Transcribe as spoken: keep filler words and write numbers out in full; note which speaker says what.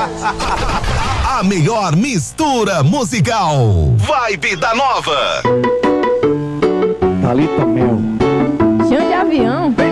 Speaker 1: A melhor mistura musical. Vibe da Nova.
Speaker 2: Thalita Mel.
Speaker 3: Chão de avião.